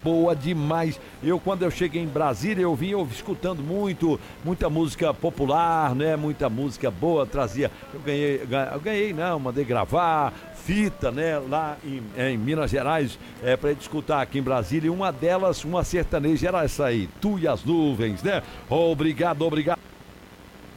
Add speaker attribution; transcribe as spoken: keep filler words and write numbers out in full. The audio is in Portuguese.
Speaker 1: boa demais. Eu, quando eu cheguei em Brasília, eu vim eu, escutando muito, muita música popular, né? Muita música boa, trazia, eu ganhei, eu ganhei não, mandei gravar, fita, né? Lá em, em Minas Gerais, é, pra gente escutar aqui em Brasília, e uma delas, uma sertaneja, era essa aí, Tu e as Nuvens, né? Obrigado, obrigado.